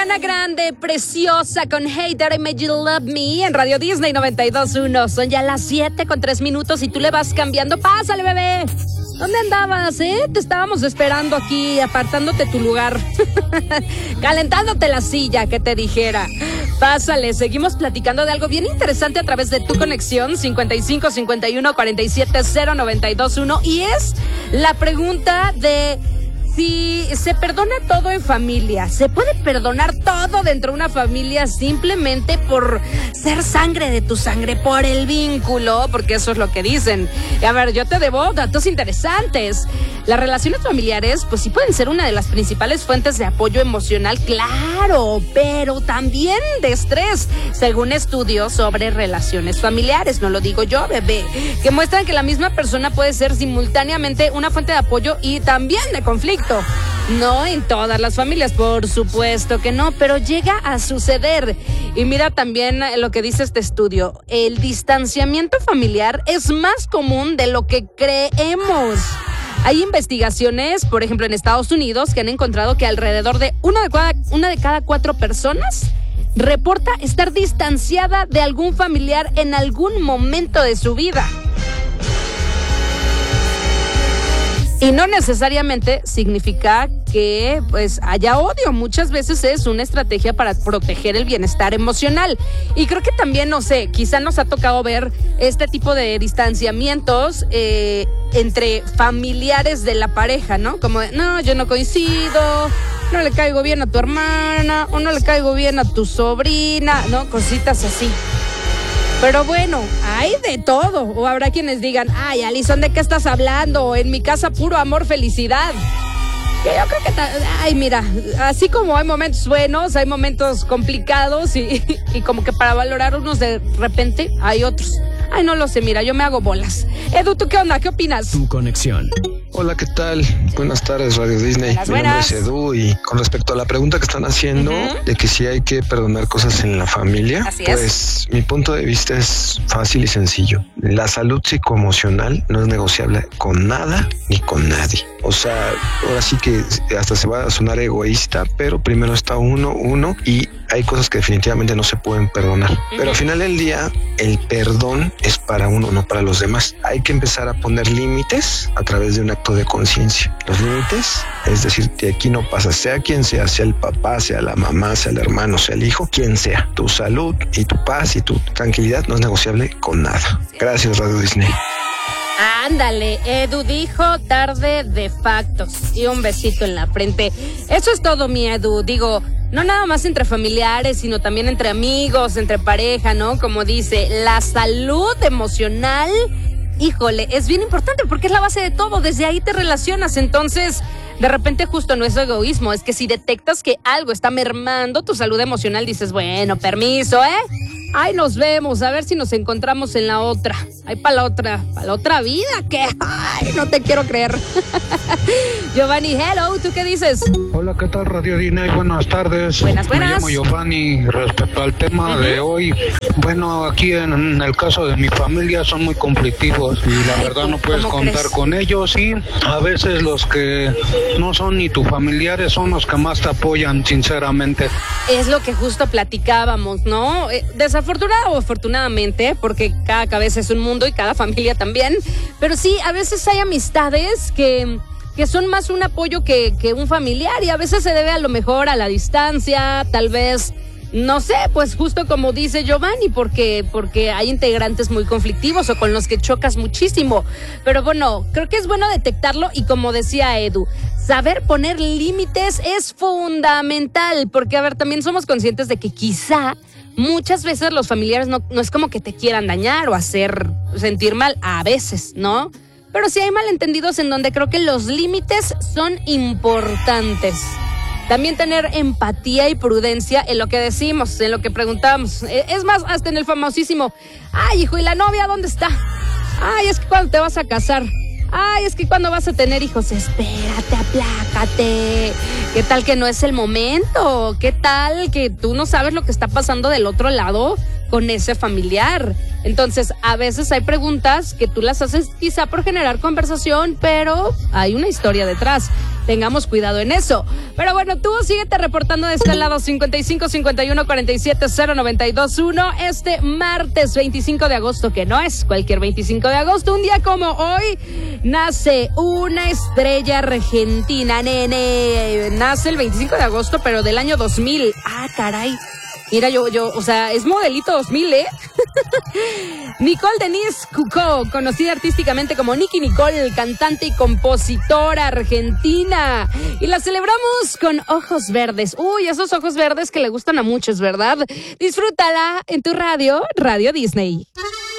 Ariana Grande, preciosa, con Hey That I Made You Love Me en Radio Disney 92.1. Son ya las 7:03 y tú le vas cambiando. ¡Pásale, bebé! ¿Dónde andabas, Te estábamos esperando aquí, apartándote tu lugar. Calentándote la silla, que te dijera. Pásale, seguimos platicando de algo bien interesante a través de tu conexión 55 51 47 0921. Y es la pregunta de si se perdona todo en familia. ¿Se puede perdonar todo dentro de una familia simplemente por ser sangre de tu sangre, por el vínculo? Porque eso es lo que dicen. Y a ver, yo te debo datos interesantes. Las relaciones familiares, pues sí pueden ser una de las principales fuentes de apoyo emocional, claro, pero también de estrés, según estudios sobre relaciones familiares, no lo digo yo, bebé, que muestran que la misma persona puede ser simultáneamente una fuente de apoyo y también de conflicto. No en todas las familias, por supuesto que no, pero llega a suceder. Y mira también lo que dice este estudio. El distanciamiento familiar es más común de lo que creemos. Hay investigaciones, por ejemplo, en Estados Unidos, que han encontrado que alrededor de una de cada 4 personas reporta estar distanciada de algún familiar en algún momento de su vida. Y no necesariamente significa que pues haya odio. Muchas veces es una estrategia para proteger el bienestar emocional. Y creo que también, no sé, quizá nos ha tocado ver este tipo de distanciamientos entre familiares de la pareja, ¿no? Como de, no, yo no coincido, no le caigo bien a tu hermana, o no le caigo bien a tu sobrina, ¿no? Cositas así. Pero bueno, hay de todo. O habrá quienes digan, ay, Alison, ¿de qué estás hablando? En mi casa puro amor, felicidad. Que yo creo que, ay, mira, así como hay momentos buenos, hay momentos complicados y como que para valorar unos de repente hay otros. Ay, no lo sé, mira, yo me hago bolas. Edu, ¿tú qué onda? ¿Qué opinas? Tu conexión. Hola, ¿qué tal? Buenas tardes, Radio Disney. Buenas. Mi nombre es Edu y con respecto a la pregunta que están haciendo de que si hay que perdonar cosas en la familia, pues mi punto de vista es fácil y sencillo. La salud psicoemocional no es negociable con nada ni con nadie. O sea, ahora sí que hasta se va a sonar egoísta, pero primero está uno y hay cosas que definitivamente no se pueden perdonar. Pero al final del día, el perdón es para uno, no para los demás. Hay que empezar a poner límites a través de un acto de conciencia. Los límites, es decir, de aquí no pasa, sea quien sea el papá, sea la mamá, sea el hermano, sea el hijo, quien sea. Tu salud y tu paz y tu tranquilidad no es negociable con nada. Gracias, Radio Disney. Ándale, Edu dijo tarde de factos y un besito en la frente. Eso es todo, mi Edu. Digo, no nada más entre familiares, sino también entre amigos, entre pareja, ¿no? Como dice, la salud emocional, híjole, es bien importante porque es la base de todo. Desde ahí te relacionas. Entonces, de repente justo no es egoísmo, es que si detectas que algo está mermando tu salud emocional, dices, bueno, permiso, Ay, nos vemos, a ver si nos encontramos en la otra. Ay, para la otra vida, ¿qué? Ay, no te quiero creer. Giovanni, hello, ¿tú qué dices? Hola, ¿qué tal, Radio Disney? Buenas tardes. Buenas. Me llamo Giovanni. Respecto al tema de hoy, bueno, aquí en el caso de mi familia son muy conflictivos y la verdad no puedes contar con ellos y a veces los que no son ni tus familiares son los que más te apoyan, sinceramente. Es lo que justo platicábamos, ¿no? Desafortunada o afortunadamente, porque cada cabeza es un mundo y cada familia también, pero sí, a veces hay amistades que son más un apoyo que un familiar y a veces se debe a lo mejor a la distancia, tal vez, no sé, pues justo como dice Giovanni, porque hay integrantes muy conflictivos o con los que chocas muchísimo. Pero bueno, creo que es bueno detectarlo y como decía Edu, saber poner límites es fundamental, porque a ver, también somos conscientes de que quizá muchas veces los familiares no es como que te quieran dañar o hacer sentir mal, a veces, ¿no? Pero sí hay malentendidos en donde creo que los límites son importantes. También tener empatía y prudencia en lo que decimos, en lo que preguntamos. Es más, hasta en el famosísimo, ay, hijo, ¿y la novia dónde está? Ay, es que cuando te vas a casar. Ay, es que cuando vas a tener hijos, espérate, aplácate. ¿Qué tal que no es el momento? ¿Qué tal que tú no sabes lo que está pasando del otro lado con ese familiar? Entonces, a veces hay preguntas que tú las haces quizá por generar conversación, pero hay una historia detrás. tengamos cuidado en eso. Pero bueno, tú síguete reportando de este lado, 55 51 47 092 1. Este martes 25 de agosto, que no es cualquier 25 de agosto, un día como hoy, nace una estrella argentina, nene. Nace el 25 de agosto, pero del año 2000. Ah, caray. Mira, o sea, es modelito 2000, ¿eh? Nicole Denise Cucó, conocida artísticamente como Nicki Nicole, cantante y compositora argentina. Y la celebramos con Ojos Verdes. Uy, esos ojos verdes que le gustan a muchos, ¿verdad? Disfrútala en tu radio, Radio Disney.